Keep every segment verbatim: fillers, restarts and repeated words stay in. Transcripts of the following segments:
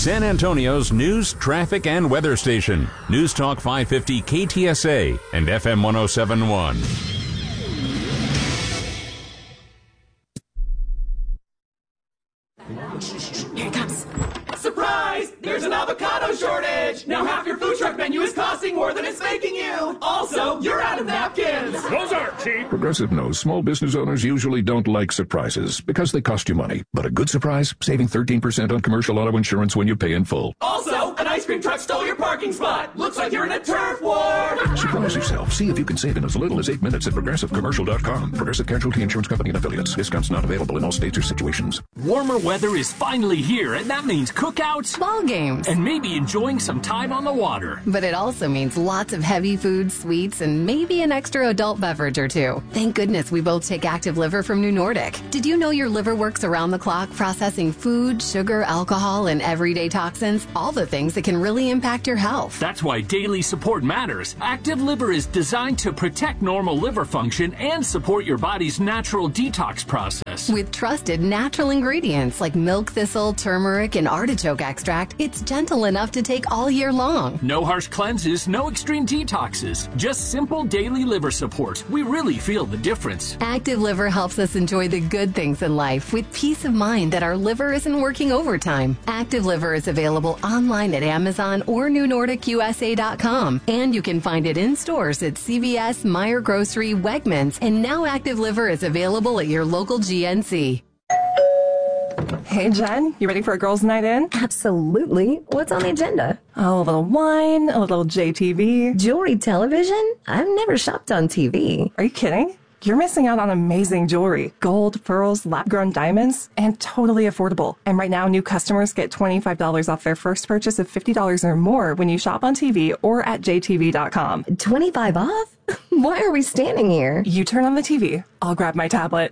San Antonio's news, traffic, and weather station. News Talk five fifty K T S A and F M one oh seven point one. Here it comes. Surprise! There's an avocado shortage! Now half your food truck menu is costing more than it's making you! Also, you're out of napkins! Those aren't cheap! Progressive knows small business owners usually don't like surprises because they cost you money. But a good surprise? Saving thirteen percent on commercial auto insurance when you pay in full. Also, an ice cream truck stole your parking spot! Looks like you're in a turf war! Surprise yourself. See if you can save in as little as eight minutes at progressive commercial dot com. Progressive Casualty Insurance Company and Affiliates. Discounts not available in all states or situations. Warmer weather is finally here, and that means cookouts, ball games, and maybe enjoying some time on the water. But it also means lots of heavy foods, sweets, and maybe an extra adult beverage or two. Thank goodness we both take Active Liver from New Nordic. Did you know your liver works around the clock processing food, sugar, alcohol, and everyday toxins? All the things that can really impact your health. That's why daily support matters. Active Liver is designed to protect normal liver function and support your body's natural detox process. With trusted natural ingredients like milk thistle, turmeric, and artichoke extract, it's gentle enough to take all year long. No harsh cleanses, no extreme detoxes, just simple daily liver support. We really feel the difference. Active Liver helps us enjoy the good things in life with peace of mind that our liver isn't working overtime. Active Liver is available online at Amazon or new nordic U S A dot com, and you can find it in stores at C V S, Meijer Grocery, Wegmans, and now Active Liver is available at your local G N C. Hey, Jen, you ready for a girls' night in? Absolutely. What's on the agenda? Oh, a little wine, a little J T V. Jewelry television? I've never shopped on T V. Are you kidding? You're missing out on amazing jewelry. Gold, pearls, lab-grown diamonds, and totally affordable. And right now, new customers get twenty-five dollars off their first purchase of fifty dollars or more when you shop on T V or at J T V dot com. twenty-five off? Why are we standing here? You turn on the T V. I'll grab my tablet.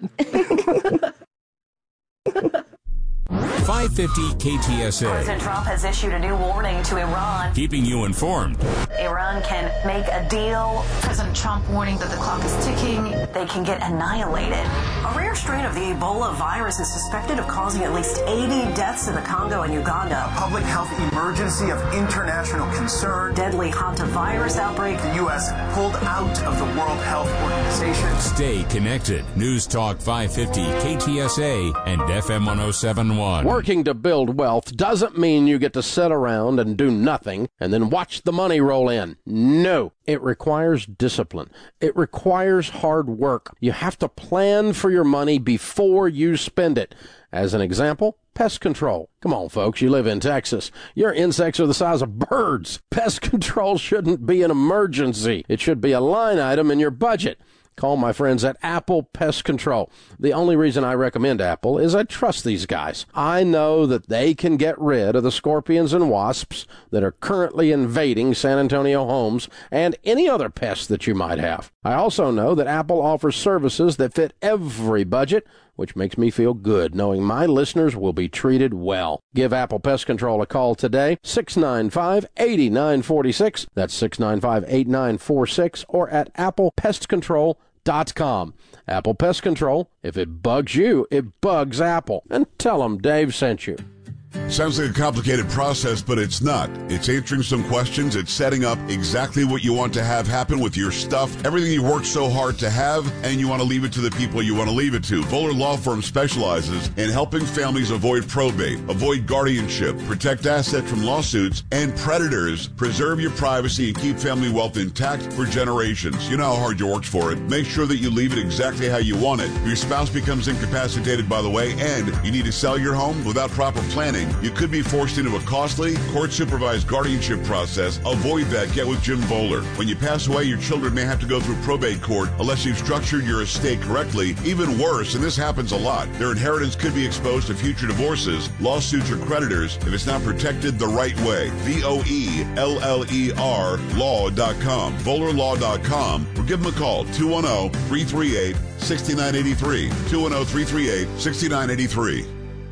five fifty K T S A. President Trump has issued a new warning to Iran. Keeping you informed. Iran can make a deal. President Trump warning that the clock is ticking. They can get annihilated. A rare strain of the Ebola virus is suspected of causing at least eighty deaths in the Congo and Uganda. A public health emergency of international concern. Deadly hantavirus outbreak. The U S pulled out of the World Health Organization. Stay connected. News Talk five fifty K T S A and F M one oh seven point one. Working to build wealth doesn't mean you get to sit around and do nothing and then watch the money roll in. No, it requires discipline. It requires hard work. You have to plan for your money before you spend it. As an example, pest control. Come on, folks, you live in Texas. Your insects are the size of birds. Pest control shouldn't be an emergency. It should be a line item in your budget. Call my friends at Apple Pest Control. The only reason I recommend Apple is I trust these guys. I know that they can get rid of the scorpions and wasps that are currently invading San Antonio homes and any other pests that you might have. I also know that Apple offers services that fit every budget, which makes me feel good knowing my listeners will be treated well. Give Apple Pest Control a call today, six nine five, eight nine four six. That's six nine five, eight nine four six, or at apple pest control dot com. Apple Pest Control, if it bugs you, it bugs Apple. And tell them Dave sent you. Sounds like a complicated process, but it's not. It's answering some questions. It's setting up exactly what you want to have happen with your stuff, everything you worked so hard to have, and you want to leave it to the people you want to leave it to. Voller Law Firm specializes in helping families avoid probate, avoid guardianship, protect assets from lawsuits and predators, preserve your privacy, and keep family wealth intact for generations. You know how hard you worked for it. Make sure that you leave it exactly how you want it. Your spouse becomes incapacitated, by the way, and you need to sell your home without proper planning. You could be forced into a costly, court-supervised guardianship process. Avoid that. Get with Jim Voller. When you pass away, your children may have to go through probate court unless you've structured your estate correctly. Even worse, and this happens a lot, their inheritance could be exposed to future divorces, lawsuits, or creditors if it's not protected the right way. V O E L L E R law dot com. Voller law dot com. Or give them a call, two one zero, three three eight, six nine eight three. two one zero, three three eight, six nine eight three.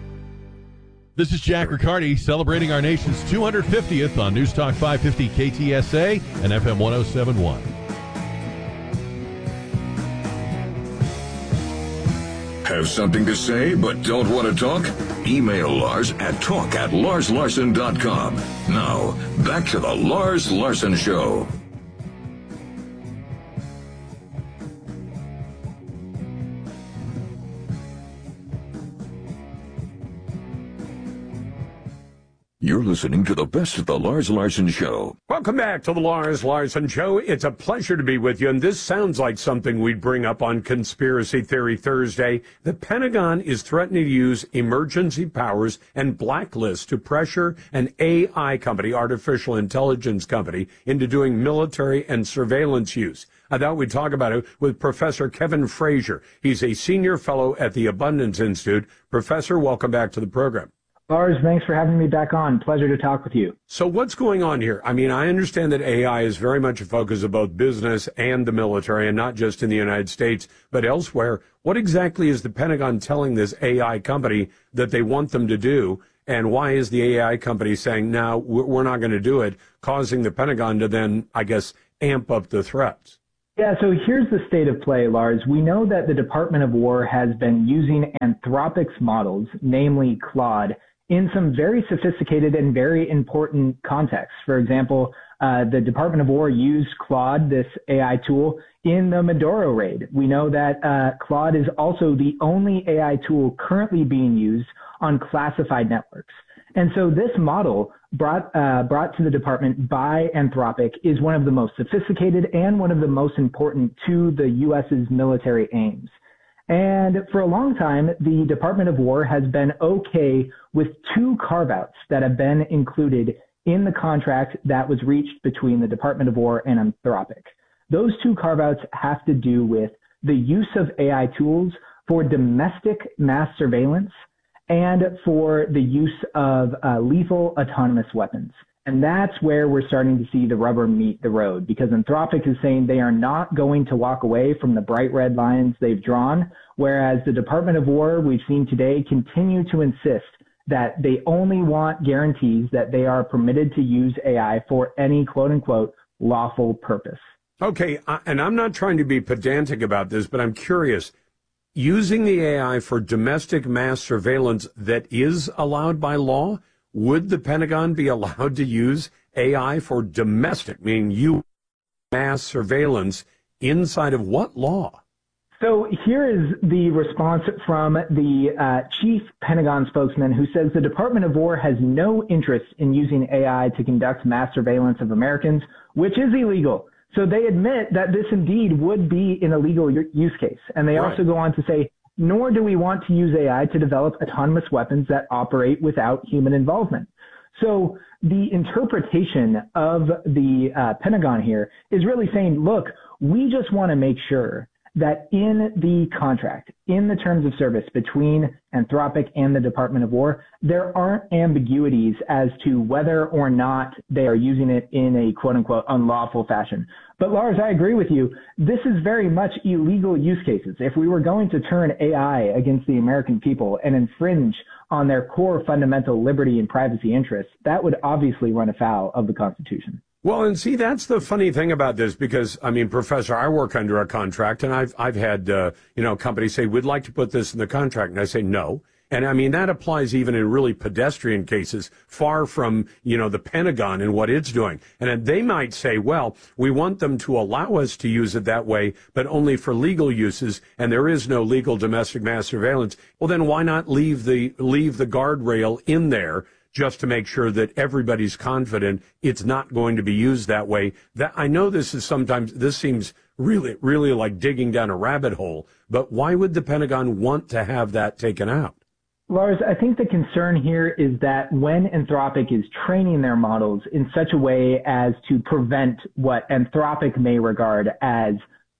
This is Jack Riccardi celebrating our nation's two hundred fiftieth on News Talk five fifty K T S A and F M one oh seven point one. Have something to say but don't want to talk? Email Lars at talk at lars larson dot com. Now, back to the Lars Larson Show. You're listening to the best of the Lars Larson Show. Welcome back to the Lars Larson Show. It's a pleasure to be with you, and this sounds like something we'd bring up on Conspiracy Theory Thursday. The Pentagon is threatening to use emergency powers and blacklists to pressure an A I company, artificial intelligence company, into doing military and surveillance use. I thought we'd talk about it with Professor Kevin Frazier. He's a senior fellow at the Abundance Institute. Professor, welcome back to the program. Lars, thanks for having me back on. Pleasure to talk with you. So what's going on here? I mean, I understand that A I is very much a focus of both business and the military, and not just in the United States, but elsewhere. What exactly is the Pentagon telling this A I company that they want them to do? And why is the A I company saying, no, we're not going to do it, causing the Pentagon to then, I guess, amp up the threats? Yeah, so here's the state of play, Lars. We know that the Department of War has been using Anthropic's models, namely Claude, in some very sophisticated and very important contexts. For example, uh, the Department of War used Claude, this A I tool, in the Maduro raid. We know that uh, Claude is also the only A I tool currently being used on classified networks. And so this model brought uh, brought to the department by Anthropic is one of the most sophisticated and one of the most important to the U S's military aims. And for a long time, the Department of War has been okay with two carve-outs that have been included in the contract that was reached between the Department of War and Anthropic. Those two carve-outs have to do with the use of A I tools for domestic mass surveillance and for the use of uh, lethal autonomous weapons. And that's where we're starting to see the rubber meet the road, because Anthropic is saying they are not going to walk away from the bright red lines they've drawn, whereas the Department of War, we've seen today, continue to insist that they only want guarantees that they are permitted to use A I for any quote-unquote lawful purpose. Okay, and I'm not trying to be pedantic about this, but I'm curious. Using the A I for domestic mass surveillance that is allowed by law, would the Pentagon be allowed to use A I for domestic, meaning you mass surveillance, inside of what law? So here is the response from the uh, chief Pentagon spokesman, who says the Department of War has no interest in using A I to conduct mass surveillance of Americans, which is illegal. So they admit that this indeed would be an illegal use case. And they right. also go on to say, nor do we want to use A I to develop autonomous weapons that operate without human involvement. So the interpretation of the uh, Pentagon here is really saying, look, we just want to make sure that in the contract, in the terms of service between Anthropic and the Department of War, there aren't ambiguities as to whether or not they are using it in a quote-unquote unlawful fashion. But Lars, I agree with you. This is very much illegal use cases. If we were going to turn A I against the American people and infringe on their core fundamental liberty and privacy interests, that would obviously run afoul of the Constitution. Well, and see, that's the funny thing about this, because, I mean, Professor, I work under a contract, and I've I've had, uh, you know, companies say, we'd like to put this in the contract, and I say no. And, I mean, that applies even in really pedestrian cases, far from, you know, the Pentagon and what it's doing. And they might say, well, we want them to allow us to use it that way, but only for legal uses, and there is no legal domestic mass surveillance. Well, then why not leave the leave the guardrail in there, just to make sure that everybody's confident it's not going to be used that way? That I know this is sometimes, this seems really, really like digging down a rabbit hole, but why would the Pentagon want to have that taken out? Lars, I think the concern here is that when Anthropic is training their models in such a way as to prevent what Anthropic may regard as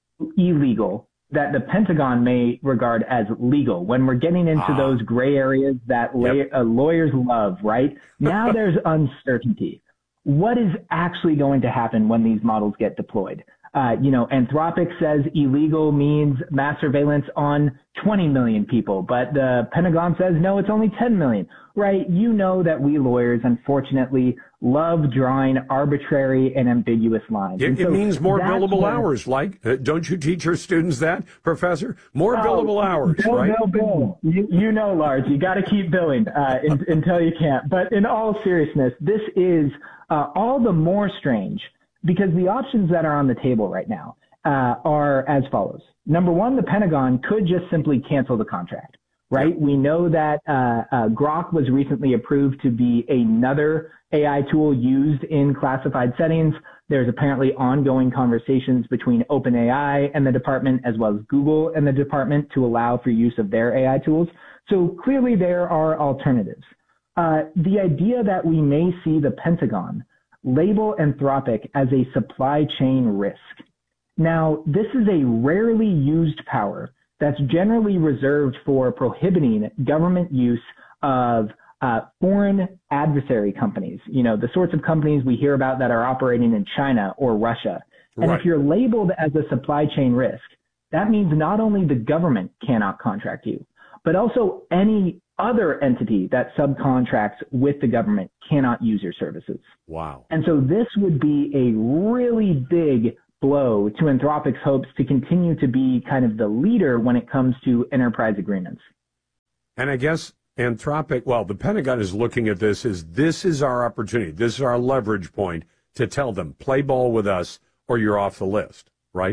illegal, that the Pentagon may regard as legal. When we're getting into ah. those gray areas that la- yep. uh, lawyers love, right? Now there's uncertainty. What is actually going to happen when these models get deployed? Uh, you know, Anthropic says illegal means mass surveillance on twenty million people, but the Pentagon says, no, it's only ten million. right? You know that we lawyers, unfortunately, love drawing arbitrary and ambiguous lines. It, and so it means more billable where, hours, like, uh, don't you teach your students that, Professor? More oh, billable hours, bill, right? Bill, bill. You, you know, Lars, you got to keep billing uh, in, until you can't. But in all seriousness, this is uh, all the more strange because the options that are on the table right now uh, are as follows. Number one, the Pentagon could just simply cancel the contract, right? We know that uh, uh, Grok was recently approved to be another A I tool used in classified settings. There's apparently ongoing conversations between OpenAI and the department, as well as Google and the department, to allow for use of their A I tools. So clearly there are alternatives. Uh, the idea that we may see the Pentagon label Anthropic as a supply chain risk. Now, this is a rarely used power that's generally reserved for prohibiting government use of uh, foreign adversary companies, you know, the sorts of companies we hear about that are operating in China or Russia. And Right. if you're labeled as a supply chain risk, that means not only the government cannot contract you, but also any other entity that subcontracts with the government cannot use your services. Wow. And so this would be a really big blow to Anthropic's hopes to continue to be kind of the leader when it comes to enterprise agreements. And I guess Anthropic, well, the Pentagon is looking at this as this is our opportunity. This is our leverage point to tell them, play ball with us or you're off the list, right?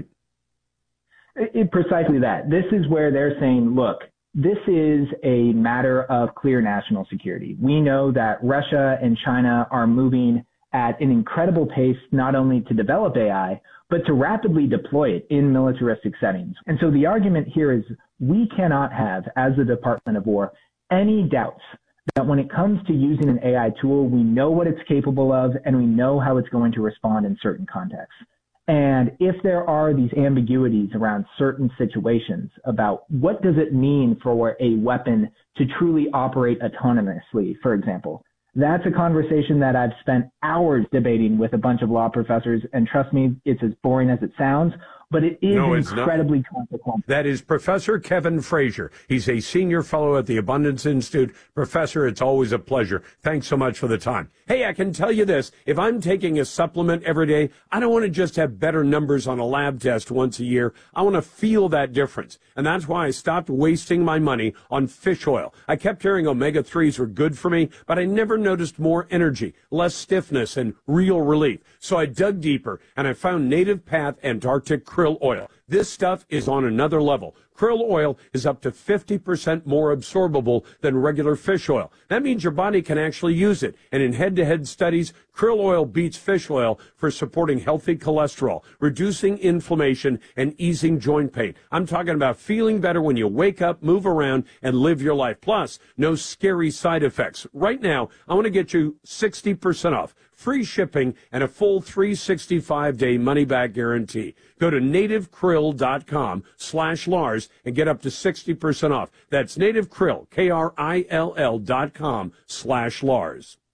It, it, precisely that. This is where they're saying, look, this is a matter of clear national security. We know that Russia and China are moving at an incredible pace, not only to develop A I, but to rapidly deploy it in militaristic settings. And so the argument here is we cannot have, as the Department of War, any doubts that when it comes to using an A I tool, we know what it's capable of and we know how it's going to respond in certain contexts. And if there are these ambiguities around certain situations about what does it mean for a weapon to truly operate autonomously, for example, that's a conversation that I've spent hours debating with a bunch of law professors, and trust me, it's as boring as it sounds, but it is no, incredibly consequential. That is Professor Kevin Frazier. He's a senior fellow at the Abundance Institute. Professor, it's always a pleasure. Thanks so much for the time. Hey, I can tell you this. If I'm taking a supplement every day, I don't want to just have better numbers on a lab test once a year. I want to feel that difference. And that's why I stopped wasting my money on fish oil. I kept hearing omega threes were good for me, but I never noticed more energy, less stiffness, and real relief. So I dug deeper, and I found Native Path Antarctic Krill Oil. This stuff is on another level. Krill oil is up to fifty percent more absorbable than regular fish oil. That means your body can actually use it. And in head-to-head studies, krill oil beats fish oil for supporting healthy cholesterol, reducing inflammation, and easing joint pain. I'm talking about feeling better when you wake up, move around, and live your life. Plus, no scary side effects. Right now, I want to get you sixty percent off, free shipping, and a full three hundred sixty-five day money-back guarantee. Go to nativekrill.com slash Lars and get up to sixty percent off. That's nativekrill, K R I L L dot com slash Lars.